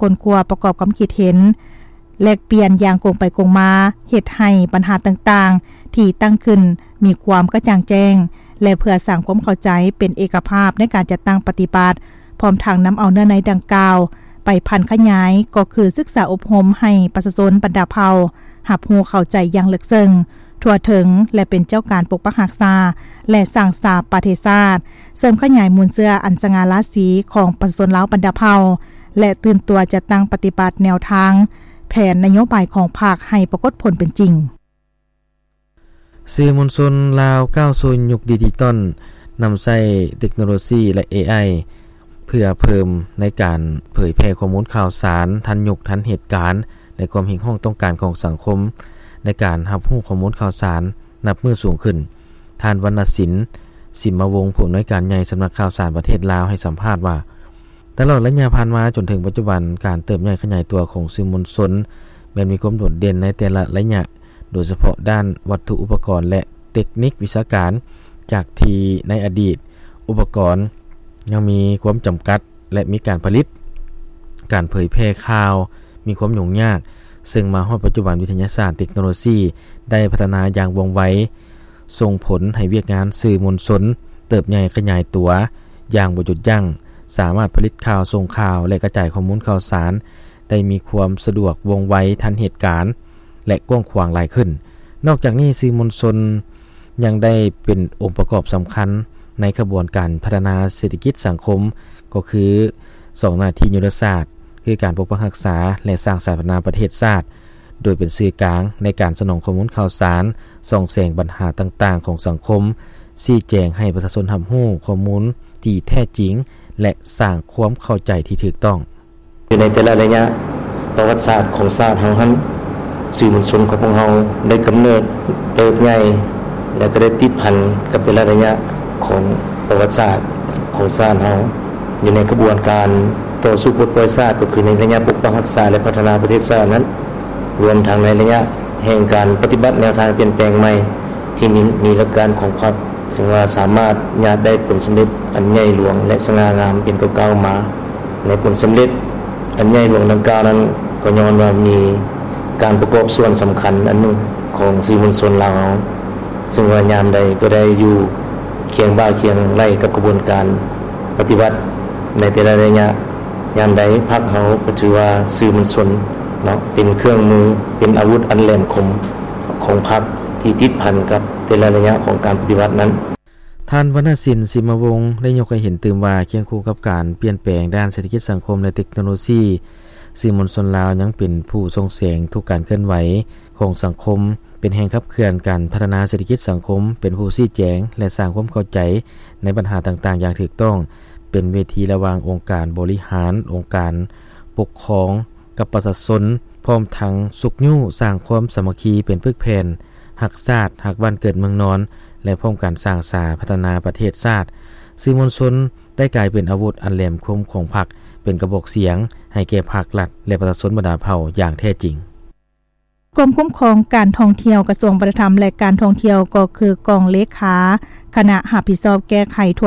ค้นคว้าประกอบความคิดเห็นแลกเปลี่ยนอย่างกงไปกงมาเฮ็ดให้ปัญหาต่างๆที่ตั้งขึ้นมีความกระจ่างแจ้งและเพื่อสร้างความเข้าใจเป็นเอกภาพในการจัดตั้งปฏิบัติพร้อมทางนําเอาเนื้อในดังกล่าวไปพันขยายก็คือศึกษาอบรมให้ประชาชนบรรดาเผ่ารับรู้เข้าใจอย่างลึกซึ้งทั่วถึงและเป็นเจ้าการปกปักรักษาและสร้างสาประเทศชาติเสริมขยายมูลเชื่ออันสง่าราศีของประชาชนลาวบรรดาเผ่าและตื่นตัวจัดตั้งปฏิบัติแนวทางแผนนโยบายของภาคให้ปรากฏผลเป็นจริงสื่อมวลชนลาวก้าวสู่ยุคดิจิทัลนำใช้เทคโนโลยีและ AI เพื่อเพิ่มในการเผยแพร่ข้อมูลข่าวสารทันยุคทันเหตุการณ์และความเห็นของต้องการของสังคมในการรับรู้ข้อมูลข่าวสารนับมือสูงขึ้นท่านวรรณศิลป์สิมวงศ์ผู้อำนวยการใหญ่สำนักข่าวสารประเทศลาวให้สัมภาษณ์ว่าตลอดระยะผ่านมาจนถึงปัจจุบันการเติบใหญ่ขยายตัวของสื่อมวลชนแม้นมีความโดดเด่นในแต่ละระยะโดยเฉพาะด้านวัตถุอุปกรณ์และเทคนิควิชาการจากที่ในอดีตอุปกรณ์ยังมีความจำกัดและมีการผลิตการเผยแพร่ข่าวมีความยุ่งยากซึ่งมาฮอดปัจจุบันวิทยาศาสตร์เทคโนโลยีได้พัฒนาอย่างว่องไวส่งผลให้เวียกงานสื่อมวลชนเติบใหญ่ขยายตัวอย่างบ่หยุดยั้งสามารถผลิตข่าวส่งข่าวและกระจายข้อมูลข่าวสารได้มีความสะดวกว่องไวทันเหตุการณ์และกว้างขวางหลายขึ้นนอกจากนี้สื่อมวลชนยังได้เป็นองค์ประกอบสำคัญในกระบวนการพัฒนาเศรษฐกิจสังคมก็คือ2หน้าที่ยุทธศาสตร์คือการปกปักรักษาและสร้างสรรค์พัฒนาประเทศชาติโดยเป็นสื่อกลางในการสนองข้อมูลข่าวสารส่องแสงปัญหาต่างๆของสังคมชี้แจงให้ประชาชนรับรู้ข้อมูลที่แท้จริงและสร้างความเข้าใจที่ถูกต้องอยู่ในแต่ละระยะประวัติศาสตร์ของชาติเฮาหั้นสื่อมวลชนของพวกเราได้กำเนิดเติบใหญ่และก็ได้ติดพันกับแต่ละระยะของประวัติศาสตร์ของชาติเฮาอยู่ในกระบวนการต่อสู้ปลดปล่อยชาติก็คือในระยะปกปักรักษาและพัฒนาประเทศชาตินั้นรวมทั้งในระยะแห่งการปฏิบัติแนวทางเปลี่ยนแปลงใหม่ที่มีหลักการของพรรคซึ่งว่าสามารถญาติได้ผลสำเร็จอันใหญ่หลวงและสง่างามเป็นเก่าๆมาในผลสำเร็จอันใหญ่หลวงดังกล่าวนั้นก็ย้อนว่ามีการประกอบส่วนสำคัญอันหนึ่งของสื่อมวลชนลาวซึ่งว่ายามใดก็ได้อยู่เคียงบ่าเคียงไหลกับกระบวนการปฏิบัติในแต่ละระยะยามใดพรรคเฮาก็ถือว่าสื่อมวลชนเนาะเป็นเครื่องมือเป็นอาวุธอันแหลมคมของพรรคที่ติดพันกับแต่ละระยะของการปฏิบัตินั้นท่านวรรณศิลป์สิมวงศ์ได้ยกให้เห็นตื่มว่าเคียงคู่กับการเปลี่ยนแปลงด้านเศรษฐกิจสังคมและเทคโนโลยีสื่อมวลชนลาวยังเป็นผู้ส่งเสียงทุกการเคลื่อนไหวของสังคมเป็นแห่งขับเคลื่อนการพัฒนาเศรษฐกิจสังคมเป็นผู้ชี้แจงและสร้างความเข้าใจในปัญหาต่างๆอย่างถูกต้องเป็นเวทีระหว่างองค์การบริหารองค์การปกครองกับประชาชนพร้อมทั้งสุขยู่สร้างความสามัคคีเป็นปึกแผ่นหักชาติหักบ้านเกิดเมืองนอนและพร้อมการสร้างสาพัฒนาประเทศชาติสื่อมวลชนได้กลายเป็นอาวุธอันแหลมคมของพรรคเป็นกระบอกเสียงให้แก่ภาครัฐและประชาชนบรรดาเผ่าอย่างแท้จริงกรมคุ้มครองการท่องเที่ยวกระทรวงวัฒนธรรมและการท่องเที่ยวก็คือกองเลขาคณะรับผิดชอบแก้ไขทั่ว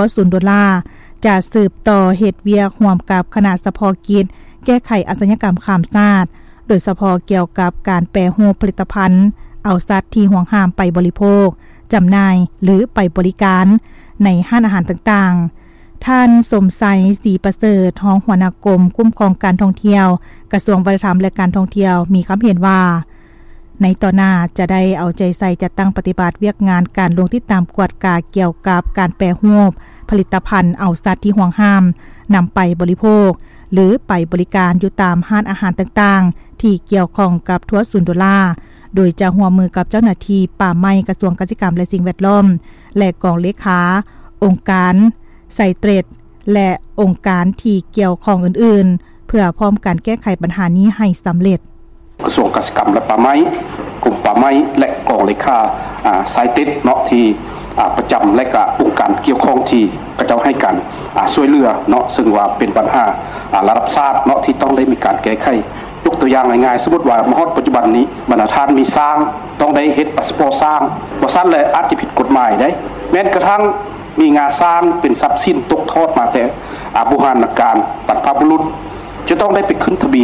$0จะสืบต่อเหตุเวียกร่วมกับคณะเฉพาะกิจแก้ไขอาชญากรรมข้ามชาติโดยเฉพาะเกี่ยวกับการแปรรูปผลิตภัณฑ์เอาสัตว์ที่ห่วงห้ามไปบริโภคจำหน่ายหรือไปบริการในห้านอาหารต่างๆท่านสมไสยศรีประเสริฐรองหัวหน้ากรมคุ้มครองการท่องเที่ยวกระทรวงวัฒนธรรมและการท่องเที่ยวมีความเห็นว่าในต่อหน้าจะได้เอาใจใส่จัดตั้งปฏิบัติเวียกงานการลงติดตามกวดกาเกี่ยวกับการแปรรูปผลิตภัณฑ์เอาสัตว์ที่ห่วงห้ามนำไปบริโภคหรือไปบริการอยู่ตามห้านอาหารต่างๆที่เกี่ยวข้องกับทั่ว$โดยจะร่วมมือกับเจ้าหน้าที่ป่าไม้กระทรวงเกษตรกรรมและสิ่งแวดล้อมและกองเลขาองค์การไซเตรดและองค์การที่เกี่ยวข้องอื่นๆเพื่อพร้อมการแก้ไขปัญหานี้ให้สำเร็จกระทรวงเกษตรกรรมและป่าไม้กรมป่าไม้และกองเลขาไซเตรดเนาะที่ประจำและก็องค์การเกี่ยวข้องที่กระเจ้าให้กันช่วยเหลือเนาะซึ่งว่าเป็นปัญหาระดับชาติเนาะที่ต้องได้มีการแก้ไขยกตัวอย่างง่ายๆสมมุติว่ามหาปัจจุบันนี้บรรดาท่านมีสร้างต้องได้เฮ็ดพาสปอร์ตสร้างบ่ซั่นเลยอาจจะผิดกฎหมายได้แม้กระทั่งมีงานสร้างเป็นทรัพย์สินตกทอดมาแต่โบราณกาลบรรพบุรุษจะต้องได้ไปขึ้นทะเบียน